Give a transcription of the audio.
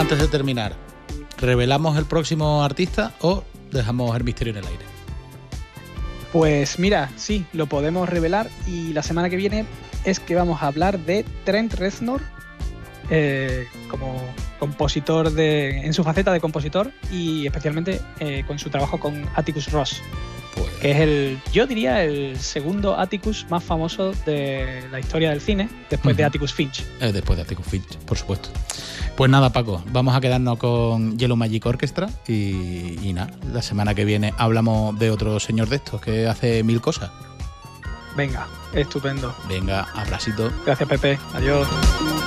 antes de terminar, ¿revelamos el próximo artista o dejamos el misterio en el aire? Pues mira, sí, lo podemos revelar y la semana que viene es que vamos a hablar de Trent Reznor como compositor en su faceta de compositor y especialmente con su trabajo con Atticus Ross, Pues, que es yo diría el segundo Atticus más famoso de la historia del cine después de Atticus Finch. Después de Atticus Finch, por supuesto. Pues nada, Paco, vamos a quedarnos con Yellow Magic Orchestra y nada, la semana que viene hablamos de otro señor de estos que hace mil cosas. Venga, estupendo. Venga, abracito. Gracias, Pepe. Adiós.